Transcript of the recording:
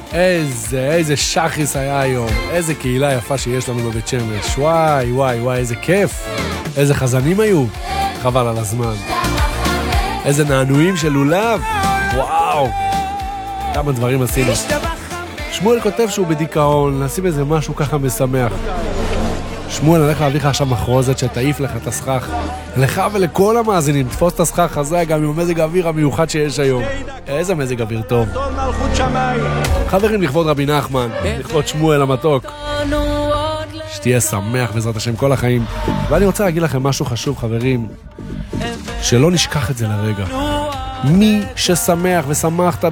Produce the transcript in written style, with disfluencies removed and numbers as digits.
איזה שחיס היה היום, איזה קהילה יפה שיש לנו בבית שמש, וואי וואי וואי, איזה כיף, איזה חזנים היו, חבל על הזמן, איזה נענועים של לולב, וואו, כמה דברים עשינו. שמואל כותב שהוא בדיכאון, נשים איזה משהו ככה משמח. שמואל, אני הולך להביא לך עכשיו מחרוזת שתעיף לך את הסכך. לך ולכל המאזינים, תפוס את הסכך הזה גם עם המזג האוויר המיוחד שיש היום. איזה מזג אוויר טוב. חברים, לכבוד רבי נחמן, לכבוד שמואל המתוק. שתהיה שמח בעזרת השם כל החיים. ואני רוצה להגיד לכם משהו חשוב, חברים. שלא נשכח את זה לרגע. מי ששמח ושמחת